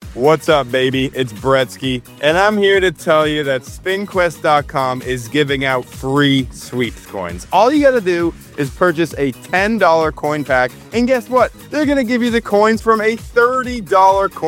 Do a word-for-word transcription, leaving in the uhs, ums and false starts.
What's up, baby? It's Bretsky, and I'm here to tell you that spin quest dot com is giving out free sweeps coins. All you gotta do is purchase a ten dollar coin pack, and guess what? They're gonna give you the coins from a thirty dollar coin